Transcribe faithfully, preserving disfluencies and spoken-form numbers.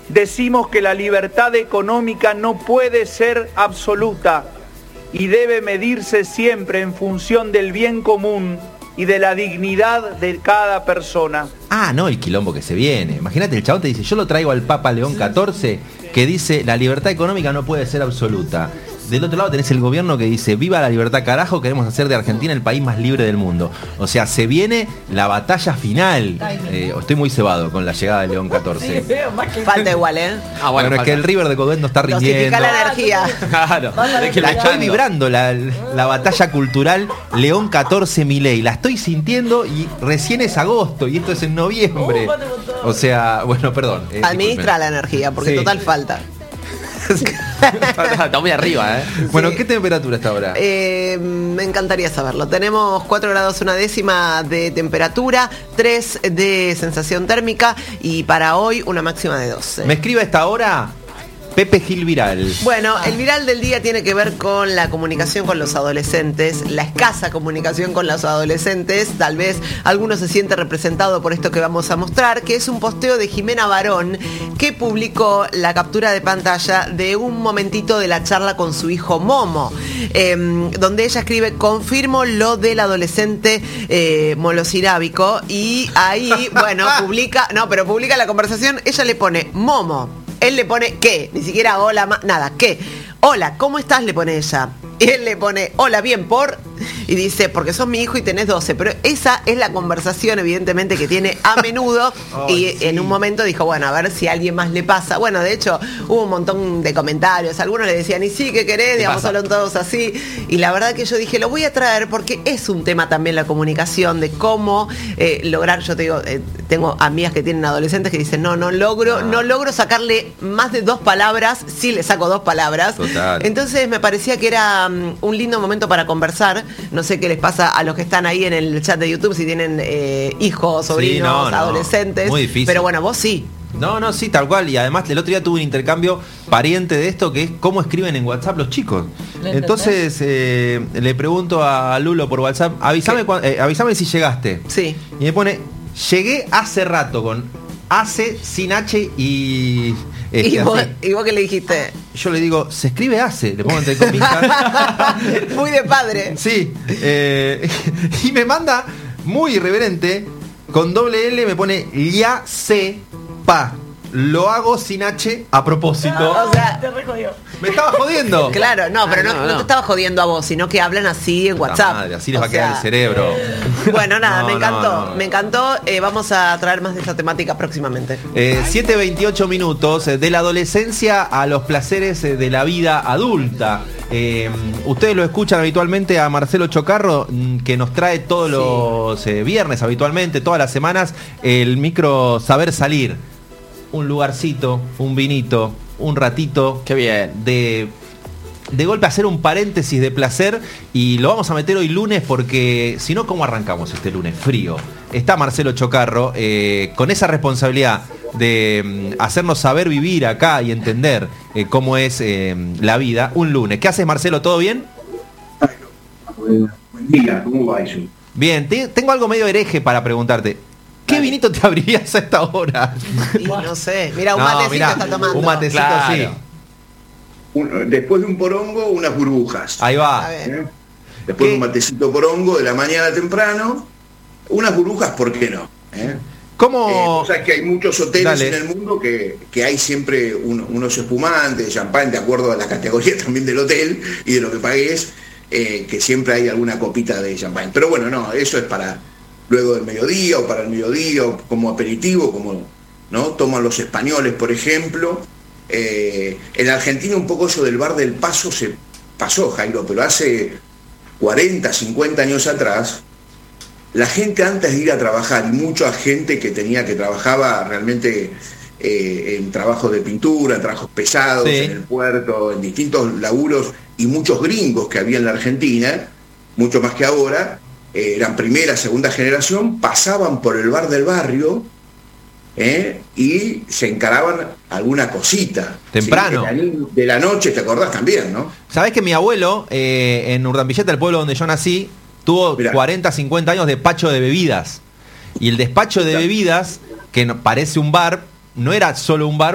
decimos que la libertad económica no puede ser absoluta y debe medirse siempre en función del bien común y de la dignidad de cada persona. Ah, no, el quilombo que se viene. Imagínate, el chabón te dice, yo lo traigo al Papa León catorce, que dice, la libertad económica no puede ser absoluta. Del otro lado tenés el gobierno que dice, viva la libertad carajo, queremos hacer de Argentina el país más libre del mundo. O sea, se viene la batalla final. Eh, estoy muy cebado con la llegada de León catorce. Sí, veo, más que... Falta igual, ¿eh? Ah, bueno, bueno es que el River de Codet no está rindiendo. Dosifica la energía. Claro, la estoy vibrando, la, la batalla cultural León catorce Milei. La estoy sintiendo y recién es agosto y esto es en noviembre. O sea, bueno, perdón. Eh, Administra la energía, porque sí. Total falta. Está muy arriba, ¿eh? Bueno, sí. ¿Qué temperatura está ahora? Eh, me encantaría saberlo. Tenemos cuatro grados una décima de temperatura, tres de sensación térmica y para hoy una máxima de doce. Me escribe a esta hora Pepe Gil Viral. Bueno, el viral del día tiene que ver con la comunicación con los adolescentes, la escasa comunicación con los adolescentes. Tal vez alguno se siente representado por esto que vamos a mostrar, que es un posteo de Jimena Barón, que publicó la captura de pantalla de un momentito de la charla con su hijo Momo, eh, donde ella escribe, confirmo lo del adolescente eh, molosirábico, y ahí, bueno, publica, no, pero publica la conversación, ella le pone Momo. Él le pone ¿qué? Ni siquiera hola, ma- nada, ¿qué? Hola, ¿cómo estás? Le pone ella. Y él le pone hola, bien, por... Y dice, porque sos mi hijo y tenés doce. Pero esa es la conversación, evidentemente, que tiene a menudo. Oh, y sí. En un momento dijo, bueno, a ver si a alguien más le pasa. Bueno, de hecho, hubo un montón de comentarios. Algunos le decían, y sí, ¿qué querés? Digamos, hablan todos así. Y la verdad que yo dije, lo voy a traer porque es un tema también la comunicación, de cómo eh, lograr, yo te digo, eh, tengo amigas que tienen adolescentes que dicen, no, no logro, ah. no logro sacarle más de dos palabras, sí le saco dos palabras. Total. Entonces me parecía que era um, un lindo momento para conversar. No sé qué les pasa a los que están ahí en el chat de YouTube, si tienen eh, hijos, sobrinos, sí, no, no. adolescentes. Muy difícil. Pero bueno, vos sí. No, no, sí, tal cual. Y además el otro día tuve un intercambio pariente de esto, que es cómo escriben en WhatsApp los chicos. Entonces eh, le pregunto a Lulo por WhatsApp, avísame, eh, avísame si llegaste. Sí. Y me pone, llegué hace rato, con hace sin H y... Este, ¿Y, vos, ¿Y vos qué le dijiste? Yo le digo, se escribe hace, le pongo entre comillas. Muy de padre. Sí. Eh, y me manda, muy irreverente, con doble L me pone ya se pa. Lo hago sin H a propósito. No, o sea, te rejodió. Me estaba jodiendo. Claro, no, pero ah, no, no, no. no te estaba jodiendo a vos, sino que hablan así en WhatsApp. Madre, así les va a quedar el cerebro. Bueno, nada, no, me encantó. No, no. Me encantó. Eh, vamos a traer más de esta temática próximamente. Eh, siete veintiocho minutos, eh, de la adolescencia a los placeres eh, de la vida adulta. Eh, ustedes lo escuchan habitualmente a Marcelo Chocarro, que nos trae todos los eh, viernes habitualmente, todas las semanas, el micro Saber Salir. Un lugarcito, un vinito, un ratito. Qué bien. De, de golpe hacer un paréntesis de placer, y lo vamos a meter hoy lunes porque si no, ¿cómo arrancamos este lunes? Frío. Está Marcelo Chocarro eh, con esa responsabilidad de mm, hacernos saber vivir acá y entender eh, cómo es eh, la vida un lunes. ¿Qué haces, Marcelo? ¿Todo bien? Buen día, ¿cómo va eso? Bien, te, tengo algo medio hereje para preguntarte. ¿Qué vinito te abrirías a esta hora? Y no sé, mira, un No, matecito mirá, está tomando. un matecito, Claro. sí. Un- después de un porongo, unas burbujas. Ahí va. A ver. ¿Eh? Después ¿Qué? de un matecito porongo de la mañana temprano, unas burbujas, ¿por qué no? ¿Eh? ¿Cómo? Eh, o sea, que hay muchos hoteles Dale. en el mundo que, que hay siempre un- unos espumantes de champán, de acuerdo a la categoría también del hotel y de lo que pagues, eh, que siempre hay alguna copita de champán. Pero bueno, no, eso es para luego del mediodía o para el mediodía o como aperitivo, como no toman los españoles, por ejemplo. Eh, en Argentina un poco eso del bar del Paso se pasó, Jairo, pero hace cuarenta, cincuenta años atrás, la gente antes de ir a trabajar, y mucha gente que tenía que trabajaba realmente eh, en trabajos de pintura, en trabajos pesados, Sí. en el puerto, en distintos laburos, y muchos gringos que había en la Argentina, mucho más que ahora, eh, eran primera, segunda generación, pasaban por el bar del barrio ¿eh? y se encaraban alguna cosita. Temprano. ¿sí? De, la, de la noche, ¿te acordás también, no? ¿Sabés que mi abuelo, eh, en Urdampilleta, el pueblo donde yo nací, tuvo Mirá. cuarenta, cincuenta años de despacho de bebidas? Y el despacho de Mirá. bebidas, que no- parece un bar, no era solo un bar,